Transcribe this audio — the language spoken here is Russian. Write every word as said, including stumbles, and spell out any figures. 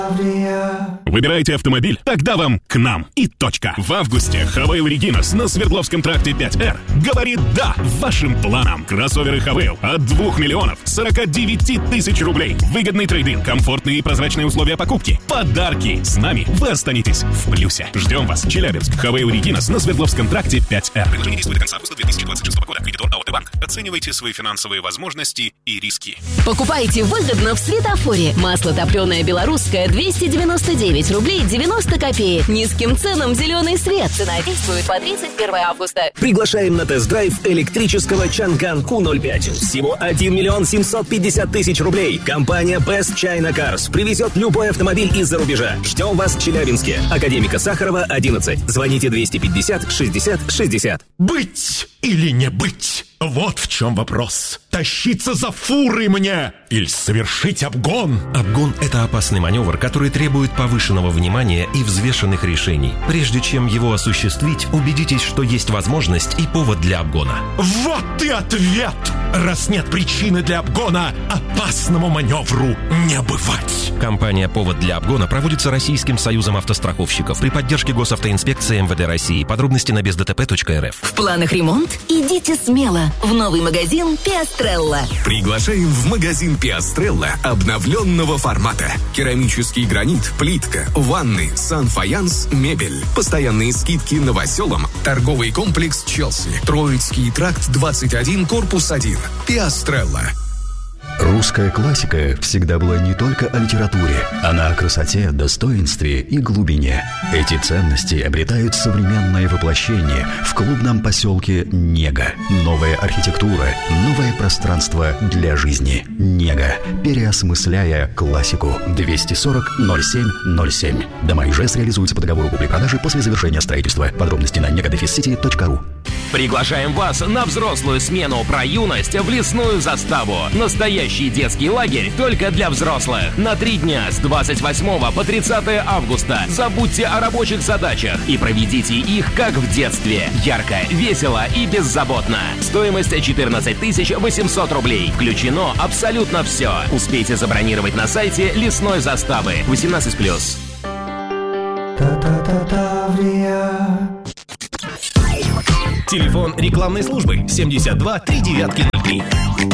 Выбираете автомобиль? Тогда вам к нам и точка. В августе Хавейл Регинас на Свердловском тракте пять эр говорит «да» вашим планам. Кроссоверы Хавейл от двух миллионов сорока девяти тысяч рублей. Выгодный трейд-ин, комфортные и прозрачные условия покупки. Подарки. С нами вы останетесь в плюсе. Ждем вас. Челябинск. Хавейл Регинас на Свердловском тракте пять эр. Предложение действует до конца августа две тысячи двадцать шестого года. Кредитор АОТ Банк. Оценивайте свои финансовые возможности и риски. Покупайте выгодно в Светофоре. Масло топленое белорусское двести девяносто девять рублей девяносто копеек. Низким ценам зеленый свет. Цена действует по тридцать первого августа. Приглашаем на тест-драйв электрического Чанган Ку ноль пять. Всего один миллион семьсот пятьдесят тысяч рублей. Компания Best China Cars привезет любой автомобиль из-за рубежа. Ждем вас в Челябинске. Академика Сахарова, одиннадцать. Звоните двести пятьдесят шестьдесят шестьдесят. Быть или не быть? Вот в чем вопрос. Тащиться за фурой мне или совершить обгон? Обгон – это опасный маневр, который требует повышенного внимания и взвешенных решений. Прежде чем его осуществить, убедитесь, что есть возможность и повод для обгона. Вот и ответ! Раз нет причины для обгона, опасному маневру не бывать. Компания «Повод для обгона» проводится Российским союзом автостраховщиков при поддержке Госавтоинспекции эм вэ дэ России. Подробности на без дэ тэ пэ точка эр эф. В планах ремонт? Идите смело в новый магазин Пиастрелла. Приглашаем в магазин Пиастрелла обновленного формата. Керамический гранит, плитка, ванны, сан-фаянс, мебель. Постоянные скидки новоселам. Торговый комплекс «Челси». Троицкий тракт двадцать один, корпус один. Пиастрелла. Русская классика всегда была не только о литературе. Она о красоте, достоинстве и глубине. Эти ценности обретают современное воплощение в клубном поселке Нега. Новая архитектура, новое пространство для жизни. Нега. Переосмысляя классику. двести сорок ноль семь ноль семь. Дома Ижевск реализуются по договору купли-продажи после завершения строительства. Подробности на нега-сити точка ру. Приглашаем вас на взрослую смену про юность в лесную заставу. Настоящий детский лагерь только для взрослых. На три дня с двадцать восьмого по тридцатое августа. Забудьте о рабочих задачах и проведите их как в детстве. Ярко, весело и беззаботно. Стоимость четырнадцать тысяч восемьсот рублей. Включено абсолютно все. Успейте забронировать на сайте лесной заставы. восемнадцать плюс. Телефон рекламной службы семьдесят два три девятки ноль три.